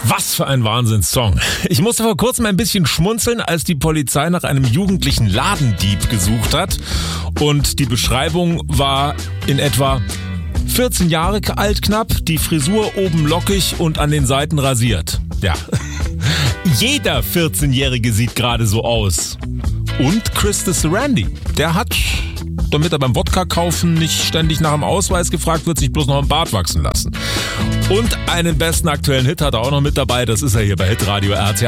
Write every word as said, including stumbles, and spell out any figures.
Was für ein Wahnsinnssong. Ich musste vor kurzem ein bisschen schmunzeln, als die Polizei nach einem jugendlichen Ladendieb gesucht hat. Und die Beschreibung war in etwa vierzehn Jahre alt knapp, die Frisur oben lockig und an den Seiten rasiert. Ja, jeder vierzehnjährige sieht gerade so aus. Und Chris the Randy, der hat, damit er beim Wodka-Kaufen nicht ständig nach dem Ausweis gefragt wird, sich bloß noch einen Bart wachsen lassen. Und einen besten aktuellen Hit hat er auch noch mit dabei, das ist er hier bei Hitradio R T